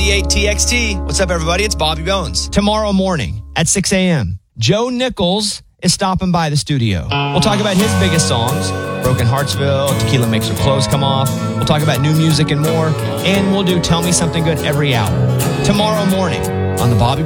98TXT. What's up, everybody? It's Bobby Bones. Tomorrow morning at 6 a.m., Joe Nichols is stopping by the studio. We'll talk about his biggest songs, Broken Heartsville, Tequila Makes Her Clothes Come Off. We'll talk about new music and more. And we'll do Tell Me Something Good every hour. Tomorrow morning on the Bobby